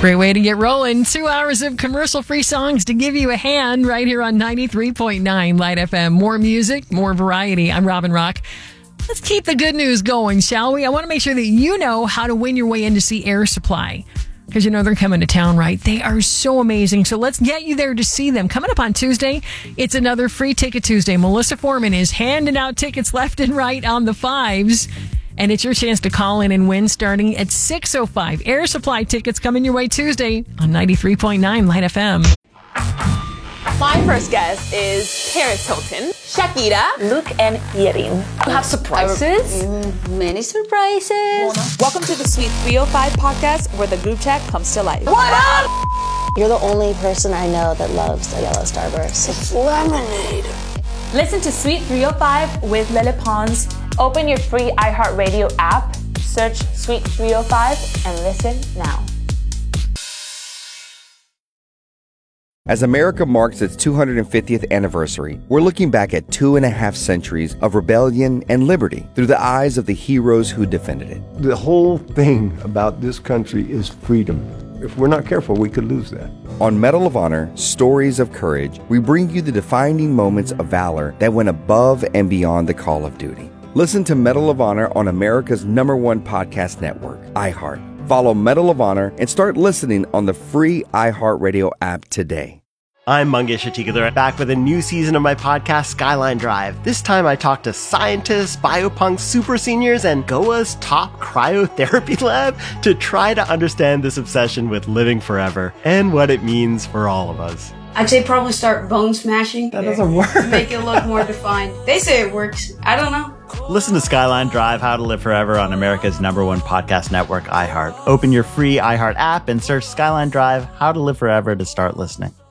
Great way to get rolling. 2 hours of commercial-free songs to give you a hand right here on 93.9 Light FM. More music, more variety. I'm Robin Rock. Let's keep the good news going, shall we? I want to make sure that you know how to win your way in to see Air Supply. Because you know they're coming to town, right? They are so amazing. So let's get you there to see them. Coming up on Tuesday, it's another Free Ticket Tuesday. Melissa Foreman is handing out tickets left and right on the fives. And it's your chance to call in and win starting at 6:05. Air Supply tickets coming your way Tuesday on 93.9 Light FM. My first guest is Paris Hilton, Shakira, Luke, and Yerin. You have surprises? Many surprises. Welcome to the Sweet 305 podcast, where the group chat comes to life. What up? You're the only person I know that loves a yellow starburst. It's lemonade. Listen to Sweet 305 with Lele Pons. Open your free iHeartRadio app, search Sweet 305, and listen now. As America marks its 250th anniversary, we're looking back at 2.5 centuries of rebellion and liberty through the eyes of the heroes who defended it. The whole thing about this country is freedom. If we're not careful, we could lose that. On Medal of Honor, Stories of Courage, we bring you the defining moments of valor that went above and beyond the call of duty. Listen to Medal of Honor on America's #1 podcast network, iHeart. Follow Medal of Honor and start listening on the free iHeartRadio app today. I'm Mangesh Hattikudur, back with a new season of my podcast, Skyline Drive. This time I talk to scientists, biopunks, super seniors, and Goa's top cryotherapy lab to try to understand this obsession with living forever and what it means for all of us. I'd say probably start bone smashing. That doesn't work. To make it look more defined. They say it works. I don't know. Listen to Skyline Drive, How to Live Forever on America's #1 podcast network, iHeart. Open your free iHeart app and search Skyline Drive, How to Live Forever to start listening.